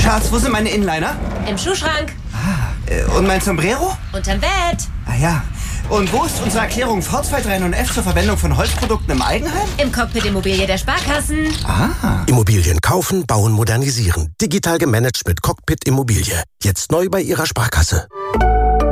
Schatz, wo sind meine Inliner? Im Schuhschrank. Und mein Sombrero? Unterm Bett. Ah ja. Und wo ist unsere Erklärung V239F zur Verwendung von Holzprodukten im Eigenheim? Im Cockpit Immobilie der Sparkassen. Immobilien kaufen, bauen, modernisieren. Digital gemanagt mit Cockpit Immobilie. Jetzt neu bei Ihrer Sparkasse.